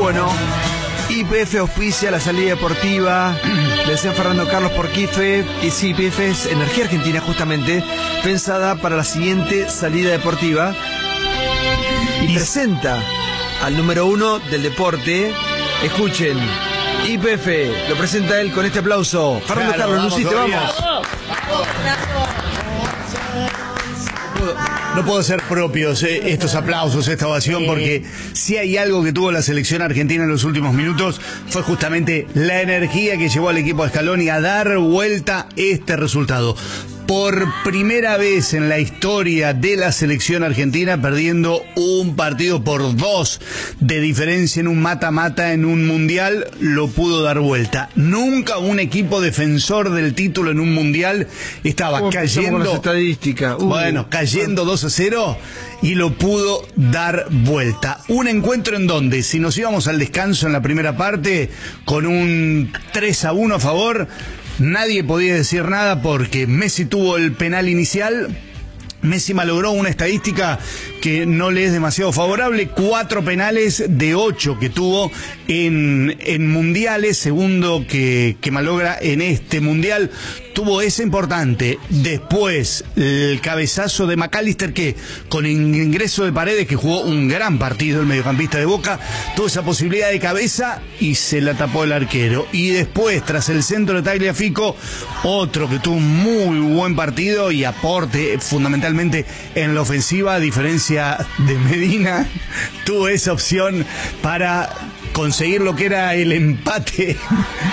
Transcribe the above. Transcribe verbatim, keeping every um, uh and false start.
bueno. Y P F auspicia la salida deportiva. Le decía Fernando Carlos por Kife. Y sí, P F es energía argentina, justamente pensada para la siguiente salida deportiva. Y presenta al número uno del deporte. Escuchen, Y P F lo presenta él con este aplauso. Fernando Claro, Carlos, Lucite, vamos. vamos. No puedo ser propios eh, estos aplausos, esta ovación, porque si hay algo que tuvo la selección argentina en los últimos minutos fue justamente la energía que llevó al equipo de Scaloni a dar vuelta este resultado. Por primera vez en la historia de la selección argentina, perdiendo un partido por dos de diferencia en un mata-mata en un mundial, lo pudo dar vuelta. Nunca un equipo defensor del título en un mundial estaba ¿Cómo cayendo. con las estadísticas? Uh, Bueno, cayendo dos a cero y lo pudo dar vuelta. Un encuentro en donde, si nos íbamos al descanso en la primera parte, con un tres a uno a favor, nadie podía decir nada porque Messi tuvo el penal inicial. Messi malogró una estadística que no le es demasiado favorable, cuatro penales de ocho que tuvo en, en mundiales, segundo que, que malogra en este mundial. Tuvo ese importante. Después, el cabezazo de McAllister, que con ingreso de Paredes, que jugó un gran partido, el mediocampista de Boca, tuvo esa posibilidad de cabeza y se la tapó el arquero. Y después, tras el centro de Tagliafico, otro que tuvo un muy buen partido y aporte fundamentalmente en la ofensiva, a diferencia de Medina, tuvo esa opción para conseguir lo que era el empate